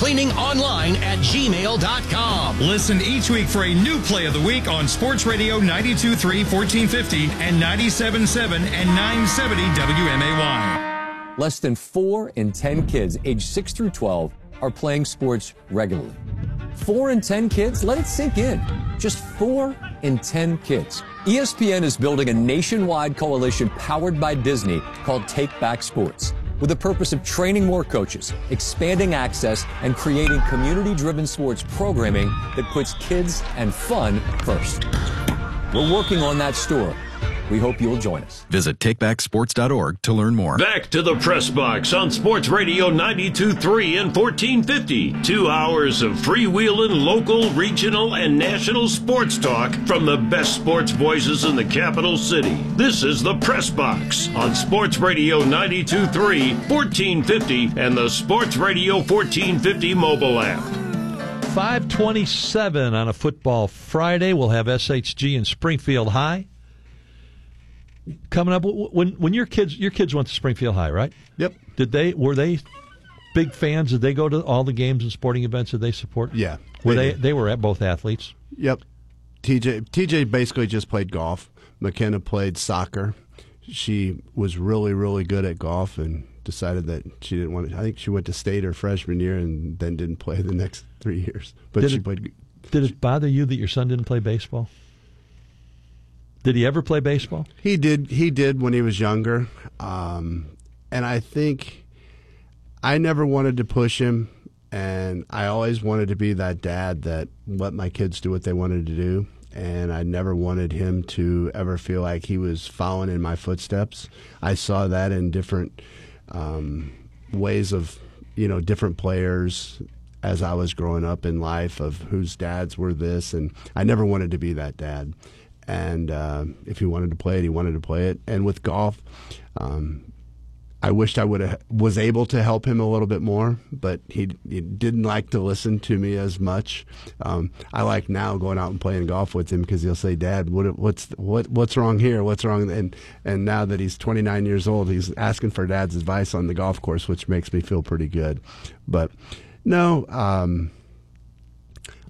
cardinalcleaningonline@gmail.com. Listen each week for a new Play of the Week on Sports Radio 92.3 1450 and 97.7 and 970 WMAY. Less than 4 in 10 kids aged 6 through 12 are playing sports regularly. 4 in 10 kids? Let it sink in. Just 4 in 10 kids. ESPN is building a nationwide coalition powered by Disney called Take Back Sports, with the purpose of training more coaches, expanding access, and creating community-driven sports programming that puts kids and fun first. We're working on that story. We hope you'll join us. Visit takebacksports.org to learn more. Back to the Press Box on Sports Radio 92.3 and 1450. 2 hours of freewheeling local, regional, and national sports talk from the best sports voices in the capital city. This is the Press Box on Sports Radio 92.3, 1450, and the Sports Radio 1450 mobile app. 5:27 on a football Friday. We'll have SHG and Springfield High coming up. When your kids went to Springfield High, right? Yep. Were they big fans? Did they go to all the games and sporting events that they support? Yeah. They were at both athletes? Yep. TJ basically just played golf. McKenna played soccer. She was really, really good at golf and decided that she didn't want to. I think she went to state her freshman year and then didn't play the next 3 years. But she played. Did it bother you that your son didn't play baseball? Did he ever play baseball? He did. He did when he was younger. And I think I never wanted to push him, and I always wanted to be that dad that let my kids do what they wanted to do. And I never wanted him to ever feel like he was following in my footsteps. I saw that in different ways of, different players as I was growing up in life, of whose dads were this, and I never wanted to be that dad. And if he wanted to play it, he wanted to play it. And with golf, I wished I was able to help him a little bit more, but he didn't like to listen to me as much. I like now going out and playing golf with him because he'll say, "Dad, what's wrong here? What's wrong?" And now that he's 29 years old, he's asking for Dad's advice on the golf course, which makes me feel pretty good. But no,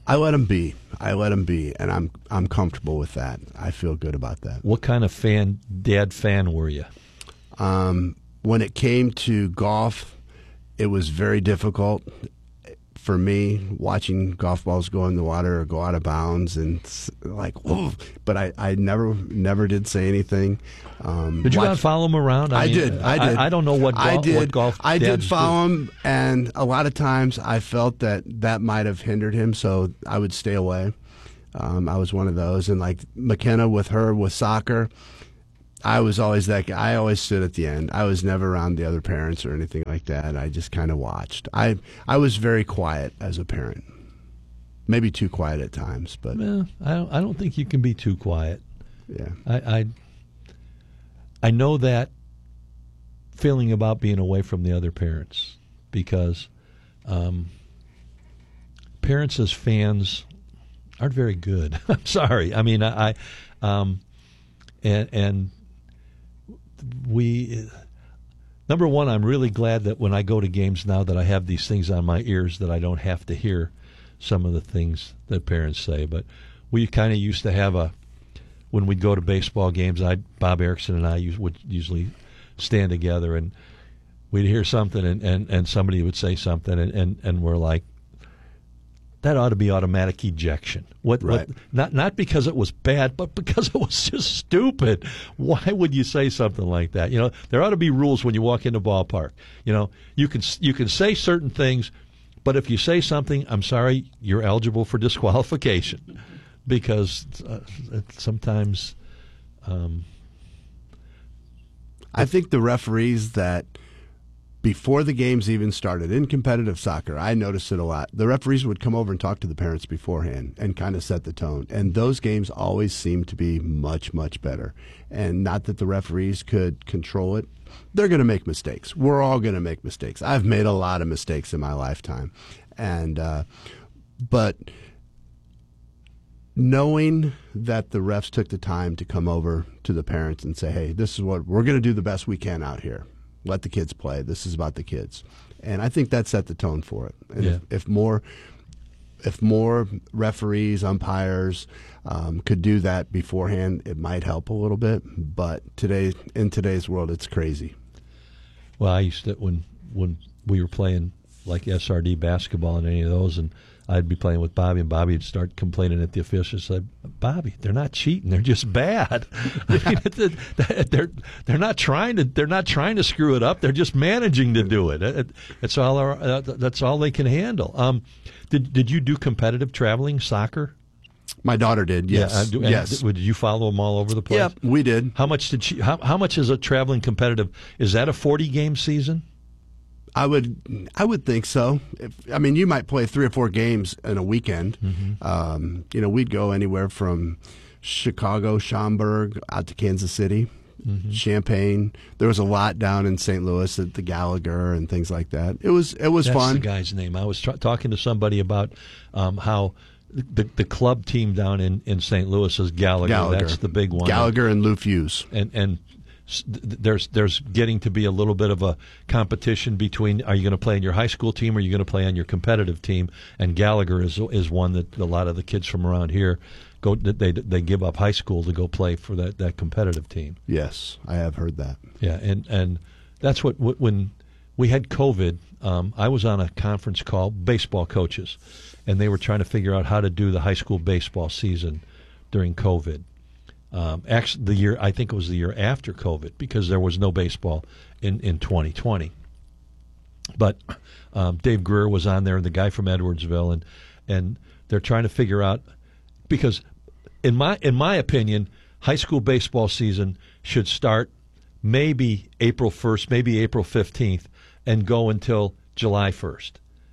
I let them be. And I'm comfortable with that. I feel good about that. What kind of dad fan were you? When it came to golf, it was very difficult for me watching golf balls go in the water or go out of bounds, and like, whoa. But I never did say anything. Did you not follow him around? I did. I don't know what golf I did dads follow do. him, and a lot of times I felt that might have hindered him, so I would stay away. I was one of those, and like McKenna with soccer, I was always that guy. I always stood at the end. I was never around the other parents or anything like that. I just kind of watched. I was very quiet as a parent, maybe too quiet at times. But I don't think you can be too quiet. Yeah, I know that feeling about being away from the other parents, because parents as fans aren't very good. I'm sorry. I mean, and we, number one, I'm really glad that when I go to games now that I have these things on my ears that I don't have to hear some of the things that parents say. But we kind of used to have when we'd go to baseball games, Bob Erickson and I would usually stand together, and we'd hear something, and somebody would say something, and we're like, that ought to be automatic ejection. Right. Not because it was bad, but because it was just stupid. Why would you say something like that? You know, there ought to be rules when you walk in the ballpark. You know, you can say certain things, but if you say something, I'm sorry, you're eligible for disqualification, because sometimes. I think the referees that, before the games even started in competitive soccer, I noticed it a lot. The referees would come over and talk to the parents beforehand and kind of set the tone. And those games always seemed to be much, much better. And not that the referees could control it. They're going to make mistakes. We're all going to make mistakes. I've made a lot of mistakes in my lifetime. And but knowing that the refs took the time to come over to the parents and say, hey, this is what we're going to do the best we can out here. Let the kids play. This is about the kids. And I think that set the tone for it. And yeah. if more referees, umpires could do that beforehand, it might help a little bit. But in today's world, it's crazy. Well, I used to, when we were playing like SRD basketball and any of those, and I'd be playing with Bobby, and Bobby would start complaining at the officials. Said, "Bobby, they're not cheating; they're just bad. I mean, they're not trying to screw it up. They're just managing to do it. That's all they can handle." Did you do competitive traveling soccer? My daughter did. Yes. Yeah, yes. Did you follow them all over the place? Yeah, we did. How much did she? How much is a traveling competitive? Is that a 40-game season? I would think so. You might play 3 or 4 games in a weekend. Mm-hmm. We'd go anywhere from Chicago, Schaumburg, out to Kansas City, mm-hmm. Champaign. There was a lot down in St. Louis at the Gallagher and things like that. It was That's fun. The guy's name. I was talking to somebody about how the club team down in St. Louis is Gallagher. That's the big one. Gallagher and Lou Fuse. And there's getting to be a little bit of a competition between, are you going to play in your high school team or are you going to play on your competitive team? And Gallagher is one that a lot of the kids from around here they give up high school to go play for that competitive team. Yes, I have heard that. Yeah, and that's what when we had COVID, I was on a conference call, baseball coaches, and they were trying to figure out how to do the high school baseball season during COVID. Actually, I think it was the year after COVID, because there was no baseball in 2020. But Dave Greer was on there, and the guy from Edwardsville, and they're trying to figure out, because in my opinion, high school baseball season should start maybe April 1st, maybe April 15th, and go until July 1st,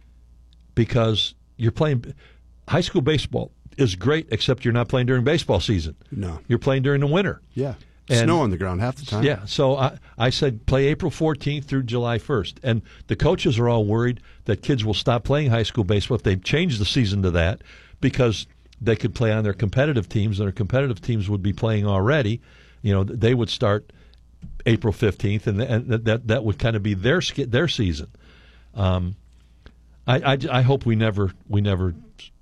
because you're playing high school baseball is great, except you're not playing during baseball season. No. You're playing during the winter. Yeah. Snow on the ground half the time. Yeah. So I said play April 14th through July 1st. And the coaches are all worried that kids will stop playing high school baseball if they change the season to that, because they could play on their competitive teams, and their competitive teams would be playing already. You know, they would start April 15th, and that would kind of be their season. I hope we never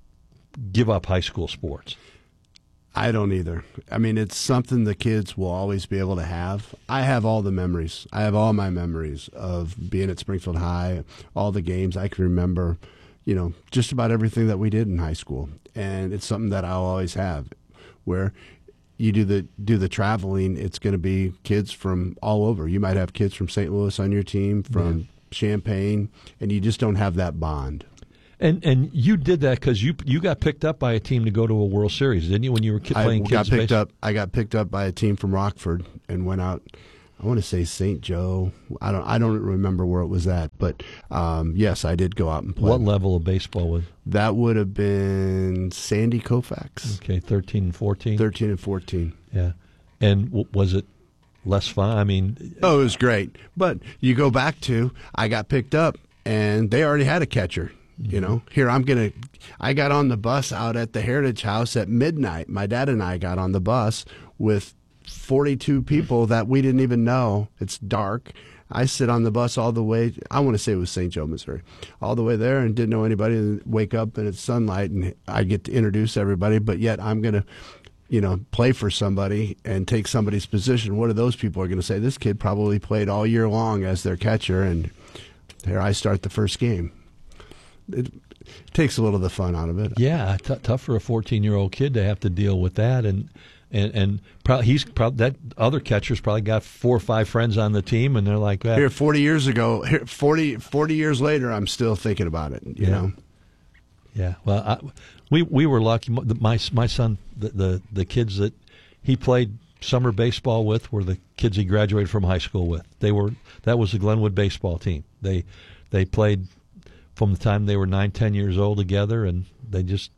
give up high school sports. I don't either. I mean, it's something the kids will always be able to have. I have all the memories. I have all my memories of being at Springfield High, all the games. I can remember, just about everything that we did in high school. And it's something that I'll always have, where you do the traveling. It's going to be kids from all over. You might have kids from St. Louis on your team, from Champaign, and you just don't have that bond. And you did that because you got picked up by a team to go to a World Series, didn't you? When you were playing kids baseball? I got picked up by a team from Rockford and went out. I want to say St. Joe. I don't remember where it was at, but yes, I did go out and play. What level of baseball was? That would have been Sandy Koufax. Okay, 13 and 14. 13 and 14. Yeah, and was it less fun? I mean, it was great. But you go back to I got picked up and they already had a catcher. Here I got on the bus out at the Heritage House at midnight. My dad and I got on the bus with 42 people that we didn't even know. It's dark. I sit on the bus all the way, I want to say it was St. Joe, Missouri, all the way there and didn't know anybody, and wake up and it's sunlight and I get to introduce everybody, but yet I'm going to play for somebody and take somebody's position. What are those people are going to say? This kid probably played all year long as their catcher, and there I start the first game. It takes a little of the fun out of it. Yeah, tough for a 14-year-old kid to have to deal with that, and that other catcher's probably got 4 or 5 friends on the team, and they're like, here 40 years ago, 40 years later, I'm still thinking about it. You know. Yeah. Well, we were lucky. My son, the kids that he played summer baseball with were the kids he graduated from high school with. That was the Glenwood baseball team. They played from the time they were 9-10 years old together, and they just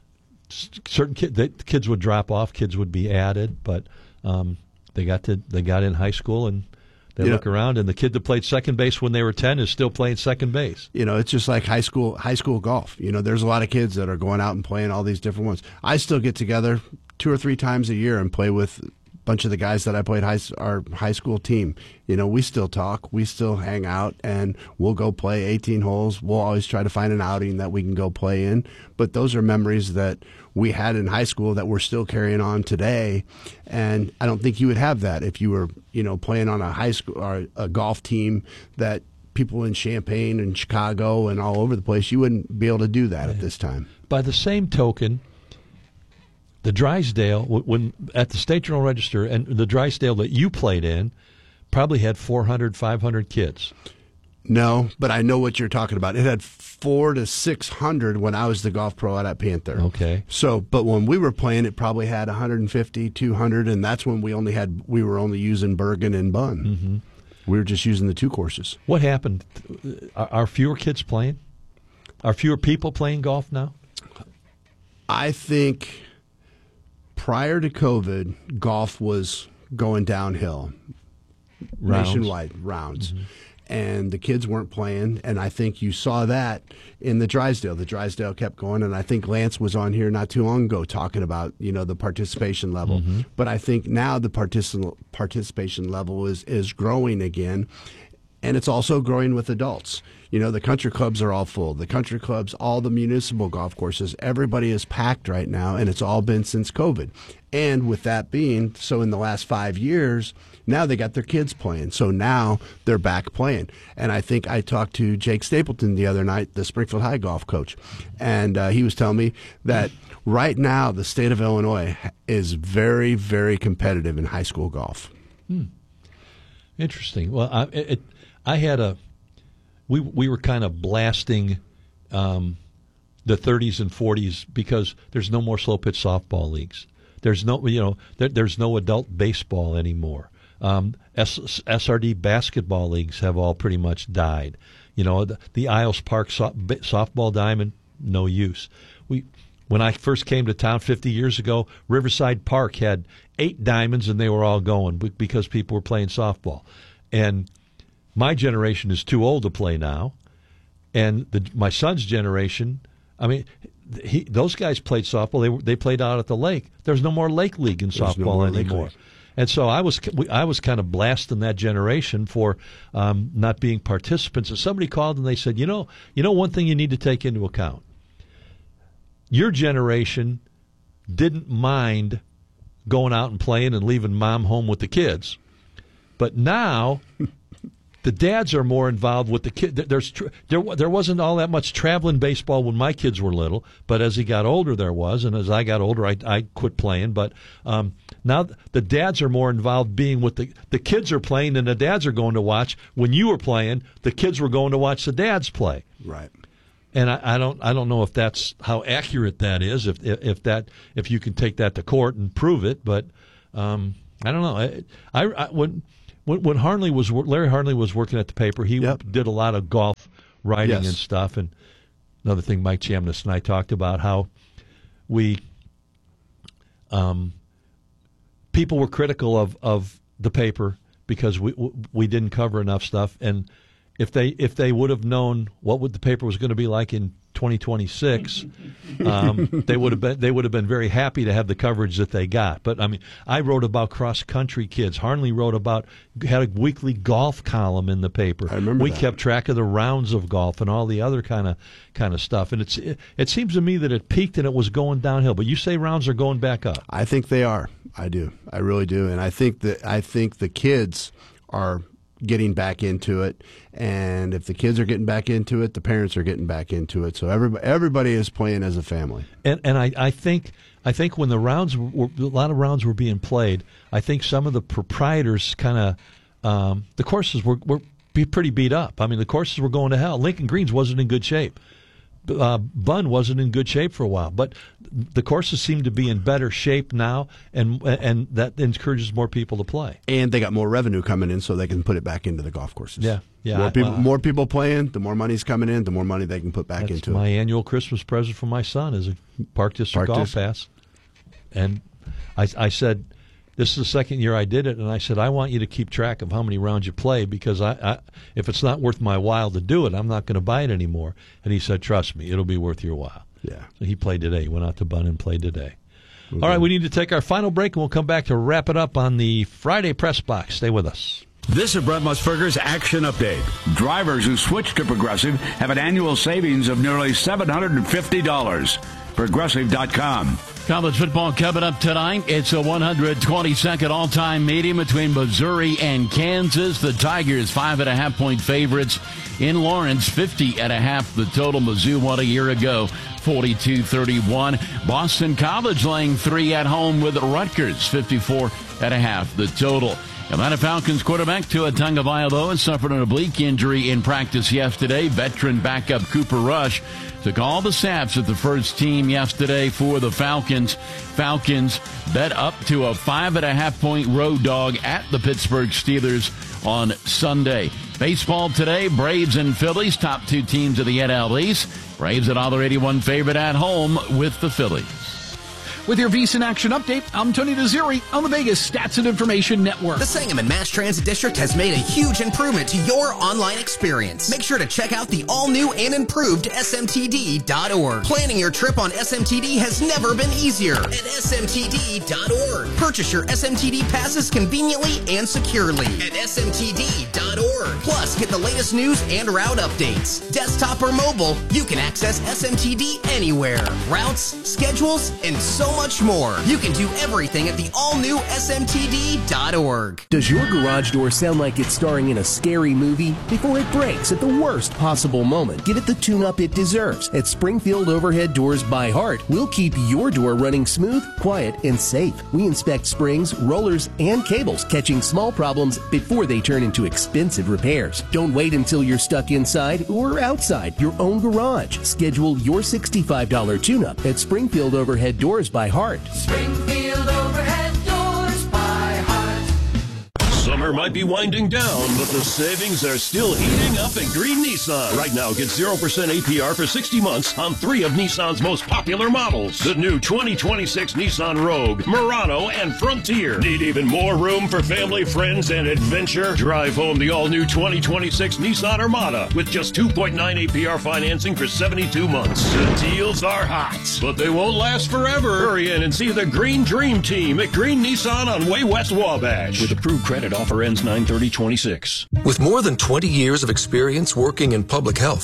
kids would drop off, kids would be added, but they got in high school, and they look around, and the kid that played second base when they were 10 is still playing second base. It's just like high school golf. There's a lot of kids that are going out and playing all these different ones. I still get together 2 or 3 times a year and play with bunch of the guys that I played our high school team. We still talk, we still hang out, and we'll go play 18 holes. We'll always try to find an outing that we can go play in. But those are memories that we had in high school that we're still carrying on today. And I don't think you would have that if you were, playing on a high school or a golf team that people in Champaign and Chicago and all over the place. You wouldn't be able to do that at this time. By the same token, the Drysdale, when at the State Journal Register, and the Drysdale that you played in, probably had 400, 500 kids. No, but I know what you're talking about. It had 400 to 600 when I was the golf pro out at Panther. Okay. So, but when we were playing, it probably had 150, 200, and that's when we were only using Bergen and Bunn. Mm-hmm. We were just using the 2 courses. What happened? Are fewer kids playing? Are fewer people playing golf now? I think prior to COVID, golf was going downhill, nationwide rounds. Mm-hmm. And the kids weren't playing, and I think you saw that in the Drysdale. The Drysdale kept going, and I think Lance was on here not too long ago talking about, the participation level. Mm-hmm. But I think now the participation level is growing again, and it's also growing with adults. The country clubs are all full. The country clubs, all the municipal golf courses, everybody is packed right now, and it's all been since COVID. And with that being, so in the last 5 years, now they got their kids playing. So now they're back playing. And I think I talked to Jake Stapleton the other night, the Springfield High golf coach, and he was telling me that right now the state of Illinois is very, very competitive in high school golf. Interesting. Well, I had we were kind of blasting the 30s and 40s because there's no more slow pitch softball leagues. There's no there's no adult baseball anymore. SRD basketball leagues have all pretty much died. The Isles Park softball diamond, no use. When I first came to town 50 years ago, Riverside Park had 8 diamonds and they were all going because people were playing softball. And my generation is too old to play now, and my son's generation, those guys played softball. They played out at the lake. There's no more lake league in softball anymore. And so I was kind of blasting that generation for not being participants. And somebody called and they said, one thing you need to take into account. your generation didn't mind going out and playing and leaving mom home with the kids. But now the dads are more involved with the kids. There wasn't all that much traveling baseball when my kids were little, but as he got older there was, and as I got older I quit playing. But now the dads are more involved being with the kids are playing and the dads are going to watch. When you were playing, the kids were going to watch the dads play. Right. And I don't know if that's how accurate that is, if you can take that to court and prove it, but I don't know. When Larry Harnley was working at the paper, he did a lot of golf writing and stuff. And another thing, Mike Chamness and I talked about how we people were critical of the paper because we didn't cover enough stuff. And if they would have known what the paper was going to be like in 2026, they would have been very happy to have the coverage that they got. But I mean, I wrote about cross country kids. Harnley had a weekly golf column in the paper. I remember. We kept track of the rounds of golf and all the other kind of stuff. And it seems to me that it peaked and it was going downhill. But you say rounds are going back up. I think they are. I do. I really do. And I think the kids are getting back into it, and if the kids are getting back into it, the parents are getting back into it. So everybody is playing as a family. And I think when a lot of rounds were being played, I think some of the proprietors kind of the courses were pretty beat up. I mean, the courses were going to hell. Lincoln Greens wasn't in good shape. Bunn wasn't in good shape for a while, but the courses seem to be in better shape now, and that encourages more people to play. And they got more revenue coming in, so they can put it back into the golf courses. Yeah. More people playing, the more money's coming in, the more money they can put back into it. My annual Christmas present for my son is a Park District golf pass, and I said, this is the second year I did it, and I said, I want you to keep track of how many rounds you play, because if it's not worth my while to do it, I'm not going to buy it anymore. And he said, trust me, it'll be worth your while. Yeah. So he played today. He went out to Bunn and played today. Okay. All right, we need to take our final break, and we'll come back to wrap it up on the Friday Press Box. Stay with us. This is Brett Musburger's Action Update. Drivers who switch to Progressive have an annual savings of nearly $750. Progressive.com. College football coming up tonight. It's a 122nd all-time meeting between Missouri and Kansas. The Tigers 5.5-point favorites in Lawrence, 50.5 the total. Mizzou won a year ago, 42-31. Boston College laying 3 at home with Rutgers, 54.5 the total. Atlanta Falcons quarterback Tua Tagovailoa suffered an oblique injury in practice yesterday. Veteran backup Cooper Rush took all the snaps at the first team yesterday for the Falcons. Falcons bet up to a 5.5-point road dog at the Pittsburgh Steelers on Sunday. Baseball today, Braves and Phillies, top 2 teams of the NL East. Braves at $1.81 favorite at home with the Phillies. With your VSiN Action Update, I'm Tony Desiri on the Vegas Stats and Information Network. The Sangamon Mass Transit District has made a huge improvement to your online experience. Make sure to check out the all-new and improved smtd.org. Planning your trip on SMTD has never been easier at smtd.org. Purchase your SMTD passes conveniently and securely at smtd.org. Plus, get the latest news and route updates. Desktop or mobile, you can access SMTD anywhere. Routes, schedules, and so much more. You can do everything at the all-new smtd.org. Does your garage door sound like it's starring in a scary movie? Before it breaks at the worst possible moment, give it the tune-up it deserves. At Springfield Overhead Doors by Heart, we'll keep your door running smooth, quiet, and safe. We inspect springs, rollers, and cables, catching small problems before they turn into expensive repairs. Don't wait until you're stuck inside or outside your own garage. Schedule your $65 tune-up at Springfield Overhead Doors by Heart. Springfield Overhead Doors by Heart. Summer might be winding down, but the savings are still heating up at Green Nissan. Right now, get 0% APR for 60 months on 3 of Nissan's most popular models. The new 2026 Nissan Rogue, Murano, and Frontier. Need even more room for family, friends, and adventure? Drive home the all-new 2026 Nissan Armada with just 2.9 APR financing for 72 months. The deals are hot, but they won't last forever. Hurry in and see the Green Dream Team at Green Nissan on Way West Wabash. With approved credit, offer ends 9/30/26. With more than 20 years of experience working in public health,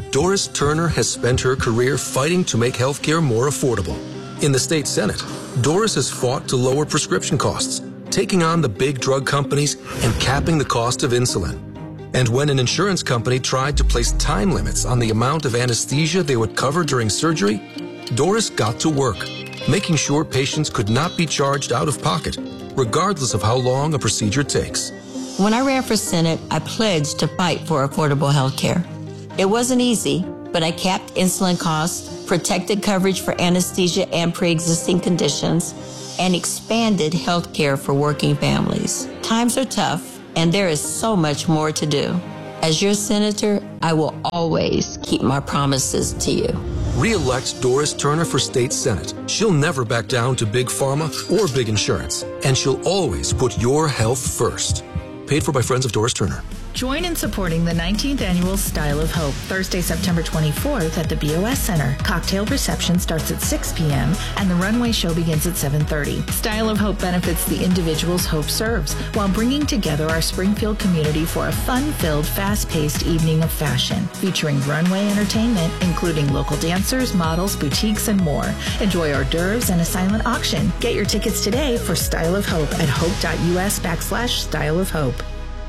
Doris Turner has spent her career fighting to make healthcare more affordable. In the state Senate, Doris has fought to lower prescription costs, taking on the big drug companies and capping the cost of insulin. And when an insurance company tried to place time limits on the amount of anesthesia they would cover during surgery, Doris got to work, making sure patients could not be charged out of pocket, regardless of how long a procedure takes. When I ran for Senate, I pledged to fight for affordable health care. It wasn't easy, but I capped insulin costs, protected coverage for anesthesia and pre-existing conditions, and expanded health care for working families. Times are tough, and there is so much more to do. As your senator, I will always keep my promises to you. Re-elect Doris Turner for State Senate. She'll never back down to big pharma or big insurance, and she'll always put your health first. Paid for by Friends of Doris Turner. Join in supporting the 19th Annual Style of Hope, Thursday, September 24th at the BOS Center. Cocktail reception starts at 6 p.m. and the runway show begins at 7:30. Style of Hope benefits the individuals Hope serves while bringing together our Springfield community for a fun-filled, fast-paced evening of fashion, featuring runway entertainment, including local dancers, models, boutiques, and more. Enjoy hors d'oeuvres and a silent auction. Get your tickets today for Style of Hope at hope.us/Style of Hope.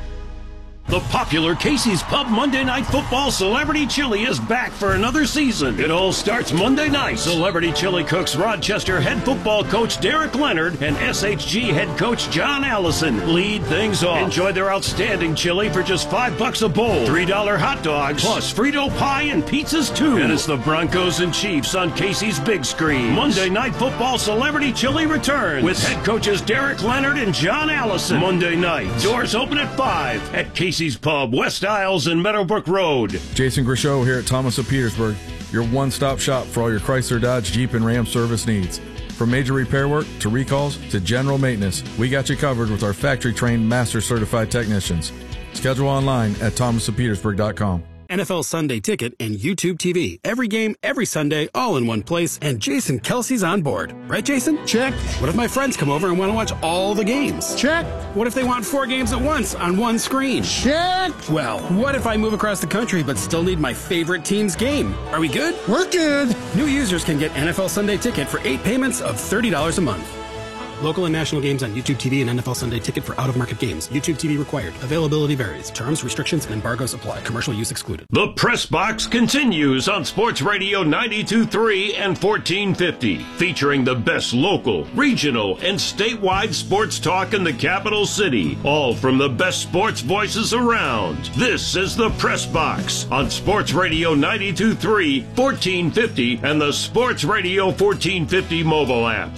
The popular Casey's Pub Monday Night Football Celebrity Chili is back for another season. It all starts Monday night. Celebrity Chili cooks Rochester head football coach Derek Leonard and SHG head coach John Allison lead things off. Enjoy their outstanding chili for just $5 a bowl. $3 hot dogs, plus Frito pie and pizzas too. And it's the Broncos and Chiefs on Casey's big screen. Monday Night Football Celebrity Chili returns with head coaches Derek Leonard and John Allison. Monday night. Doors open at 5 at Casey's Pub, West Isles and Meadowbrook Road. Jason Grishow here at Thomas of Petersburg, your one-stop shop for all your Chrysler, Dodge, Jeep, and Ram service needs. From major repair work to recalls to general maintenance, we got you covered with our factory-trained, master-certified technicians. Schedule online at thomasofpetersburg.com. NFL Sunday Ticket and YouTube TV. Every game, every Sunday, all in one place, and Jason Kelsey's on board. Right, Jason? Check. What if my friends come over and want to watch all the games? Check. What if they want 4 games at once on one screen? Check. Well, what if I move across the country but still need my favorite team's game? Are we good? We're good. New users can get NFL Sunday Ticket for 8 payments of $30 a month. Local and national games on YouTube TV and NFL Sunday Ticket for out-of-market games. YouTube TV required. Availability varies. Terms, restrictions, and embargoes apply. Commercial use excluded. The Press Box continues on Sports Radio 92.3 and 1450, featuring the best local, regional, and statewide sports talk in the capital city, all from the best sports voices around. This is the Press Box on Sports Radio 92.3, 1450, and the Sports Radio 1450 mobile app.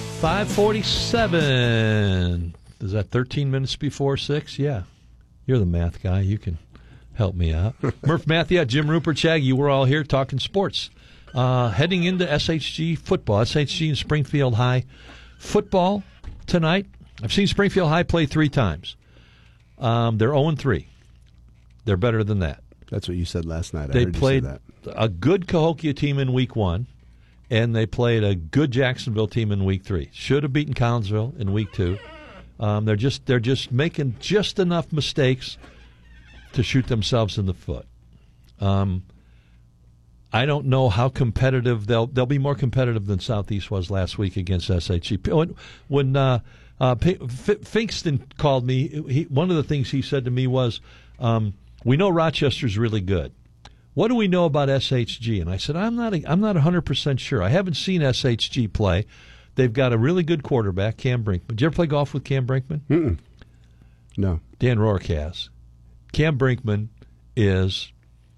5:47. Is that 13 minutes before 6? Yeah. You're the math guy. You can help me out. Murph Mathiat, Jim Rupert, Chag, you were all here talking sports. Heading into SHG football. SHG and Springfield High football tonight. I've seen Springfield High play 3 times. They're 0-3. They're better than that. That's what you said last night. They played a good Cahokia team in week 1. And they played a good Jacksonville team in week 3. Should have beaten Collinsville in week 2. They're just making just enough mistakes to shoot themselves in the foot. I don't know how competitive they'll be. More competitive than Southeast was last week against SHG. When Finkston called me, one of the things he said to me was, "We know Rochester's really good. What do we know about SHG?" And I said, I'm not 100% sure. I haven't seen SHG play. They've got a really good quarterback, Cam Brinkman. Did you ever play golf with Cam Brinkman? Mm-mm. No. Dan Rourke has. Cam Brinkman is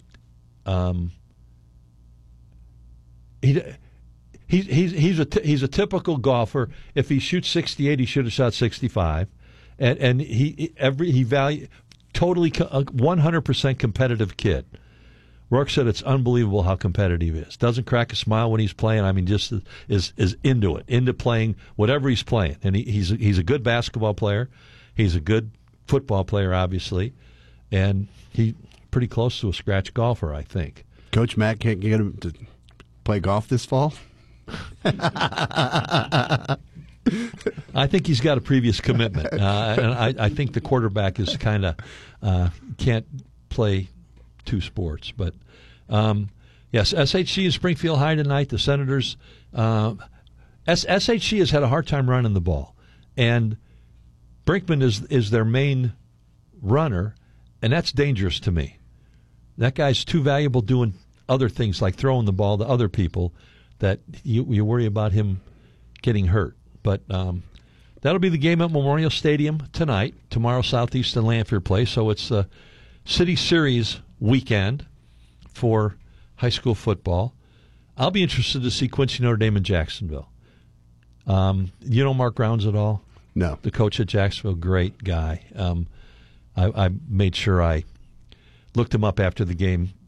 he's a typical golfer. If he shoots 68, he should have shot 65, and he value totally 100% competitive kid. Rourke said it's unbelievable how competitive he is. Doesn't crack a smile when he's playing. I mean, just is into it, into playing whatever he's playing. And he's a good basketball player. He's a good football player, obviously, and he's pretty close to a scratch golfer, I think. Coach Matt can't get him to play golf this fall? I think he's got a previous commitment, and I think the quarterback is kind of can't play 2 sports, but Yes, SHC is Springfield High tonight. The Senators, SHC has had a hard time running the ball, and Brinkman is their main runner, and that's dangerous to me. That guy's too valuable doing other things like throwing the ball to other people that you worry about him getting hurt. But that'll be the game at Memorial Stadium tonight. Tomorrow, Southeast and Lanphier play. So it's a City Series weekend for high school football. I'll be interested to see Quincy Notre Dame in Jacksonville. You know Mark Grounds at all? No. The coach at Jacksonville, great guy. I made sure I looked him up after the game